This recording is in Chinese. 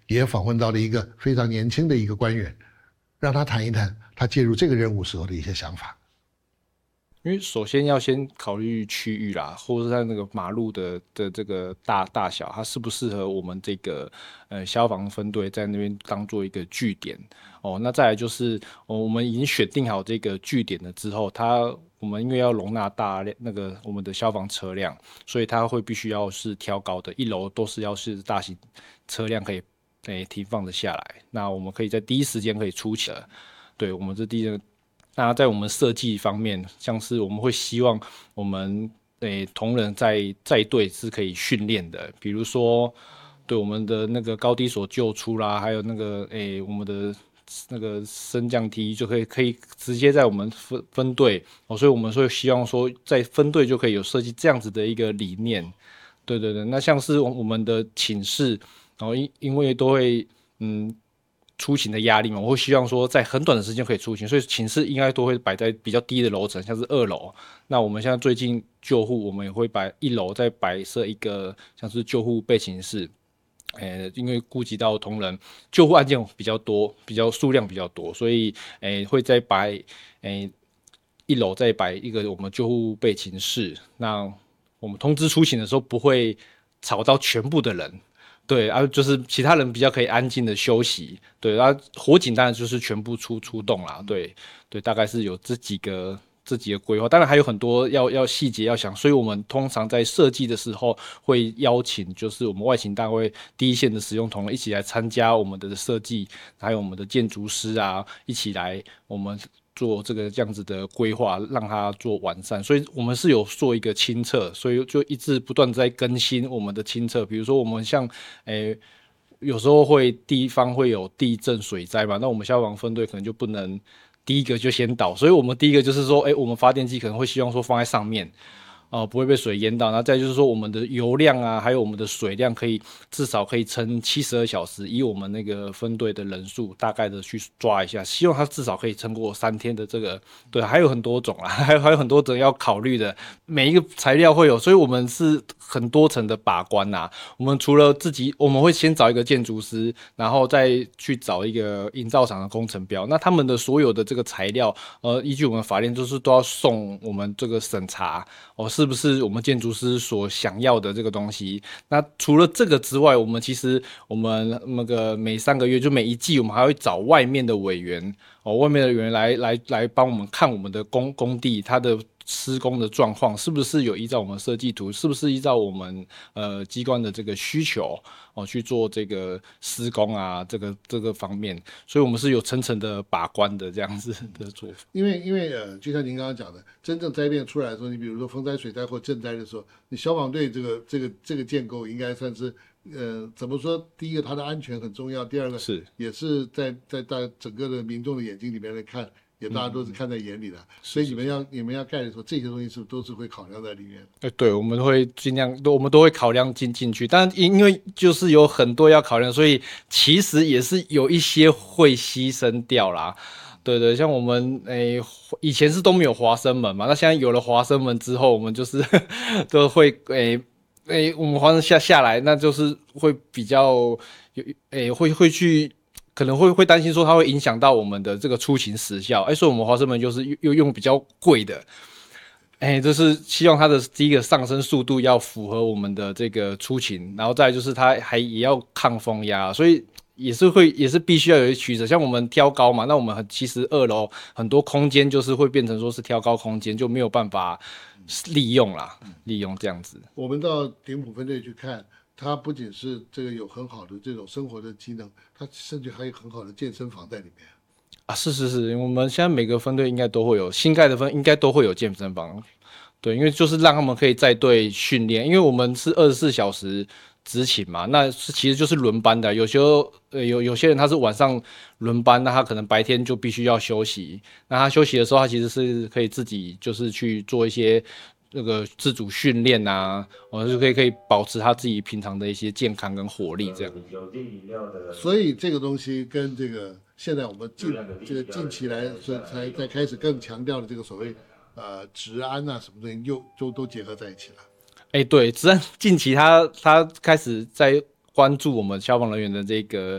也访问到了一个非常年轻的一个官员，让他谈一谈他介入这个任务时候的一些想法。 因为首先要先考虑区域啦，或者是在那个马路的这个大小，它适不适合我们这个消防分队在那边当做一个据点哦。那再来就是我们已经选定好这个据点了之后，我们因为要容纳大量那个我们的消防车辆，所以它会必须要是挑高的，一楼都是要是大型车辆可以停放的下来，那我们可以在第一时间可以出起来。对，我们这第一个。那在我们设计方面，像是我们会希望我们同仁在队是可以训练的，比如说对我们的那个高低所救出啦，还有那个我们的那个升降梯就可以直接在我们分队哦，所以我们会希望说在分队就可以有设计这样子的一个理念。对对对，那像是我们的寝室，然后因为都会出勤的压力嘛，我会希望说在很短的时间可以出勤，所以寝室应该都会摆在比较低的楼层，像是2楼。那我们现在最近救护，我们也会摆1楼再摆设一个像是救护备寝室。因为顾及到同仁救护案件比较多，数量比较多，所以会再摆1楼再摆一个我们救护备勤室。那我们通知出勤的时候不会吵到全部的人。对啊，就是其他人比较可以安静的休息。对啊，火警当然就是全部出动啦。对对，大概是有这几个规划，当然还有很多要细节要想，所以我们通常在设计的时候会邀请就是我们外勤单位第一线的使用同仁一起来参加我们的设计，还有我们的建筑师啊一起来我们做这样子的规划，让它做完善。所以我们是有做一个清册，所以就一直不断在更新我们的清册。比如说我们像有时候地方会有地震水灾嘛，那我们消防分队可能就不能第一个就先倒，所以我们第一个就是说，我们发电机可能会希望说放在上面，不会被水淹到。然后再就是说，我们的油量啊，还有我们的水量，至少可以撑72小时。以我们那个分队的人数，大概的去抓一下，希望它至少可以撑过3天的这个。对，还有很多种啦，还有很多种要考虑的，每一个材料会有，所以我们是很多层的把关呐。我们除了我们会先找一个建筑师，然后再去找一个营造厂的工程标。那他们的所有的这个材料，依据我们法令，都要送我们这个审查是不是我们建筑师所想要的这个东西？那除了这个之外，我们那个每3个月就每一季，我们还会找外面的委员外面的委员来帮我们看我们的工地它的施工的状况是不是有依照我们设计图，是不是依照我们机关的这个需求去做这个施工啊，这个方面，所以我们是有层层的把关的这样子的做法。 因为就像您刚刚讲的，真正灾变出来的时候，你比如说风灾、水灾或震灾的时候，你消防队这个建构应该算是怎么说？第一个，它的安全很重要；第二个，也是在整个的民众的眼睛里面来看，也大家都是看在眼里的。所以你们要盖的时候，这些东西是不是都是会考量在里面？ 对，我们会尽量，我们都会考量进去。但因为就是有很多要考量，所以其实也是有一些会牺牲掉啦。对对，像我们以前是都没有滑升门嘛，那现在有了滑升门之后，我们就是都会我们滑升下来，那就是会比较会去。可能会担心说它会影响到我们的这个出勤时效，所以我们滑升门就是又用比较贵的，就是希望它的第一个上升速度要符合我们的这个出勤，然后再来就是它也要抗风压，所以也是必须要有一取舍。像我们挑高嘛，那我们其实2楼很多空间就是会变成说是挑高空间，就没有办法利用这样子。 我们到顶埔分队去看。它不仅是这个有很好的这种生活的机能，它甚至还有很好的健身房在里面啊！是，我们现在每个分队应该都会有新盖的应该都会有健身房，对，因为就是让他们可以在队训练，因为我们是24小时执勤嘛，那其实就是轮班的，有时候有些人他是晚上轮班，那他可能白天就必须要休息，那他休息的时候，他其实是可以自己就是去做一些。那个自主训练啊，就可以保持他自己平常的一些健康跟活力这样。 有订饮料的。 所以这个东西跟这个现在我们近期来才在开始更强调的这个所谓治安啊什么东西，又都结合在一起了。 对，治安近期他开始在关注我们消防人员的这个